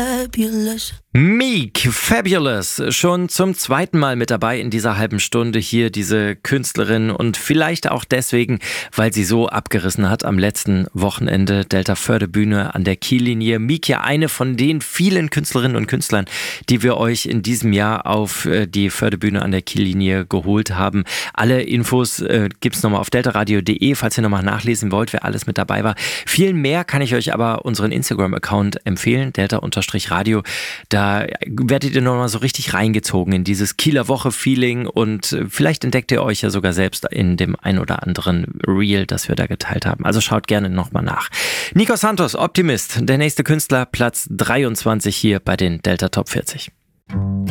Meek, Fabulous, schon zum zweiten Mal mit dabei in dieser halben Stunde hier, diese Künstlerin, und vielleicht auch deswegen, weil sie so abgerissen hat am letzten Wochenende, Delta Förde-Bühne an der Kiellinie. Meek, ja eine von den vielen Künstlerinnen und Künstlern, die wir euch in diesem Jahr auf die Förde-Bühne an der Kiellinie geholt haben. Alle Infos gibt's nochmal auf deltaradio.de, falls ihr nochmal nachlesen wollt, wer alles mit dabei war. Viel mehr kann ich euch aber unseren Instagram-Account empfehlen, delta-radio. Da werdet ihr nochmal so richtig reingezogen in dieses Kieler Woche-Feeling und vielleicht entdeckt ihr euch ja sogar selbst in dem ein oder anderen Reel, das wir da geteilt haben. Also schaut gerne nochmal nach. Nico Santos, Optimist, der nächste Künstler, Platz 23 hier bei den Delta Top 40.